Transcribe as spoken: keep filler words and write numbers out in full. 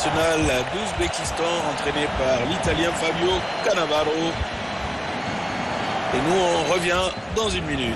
nationale d'Ouzbékistan entraîné par l'Italien Fabio Cannavaro. Et nous, on revient dans une minute.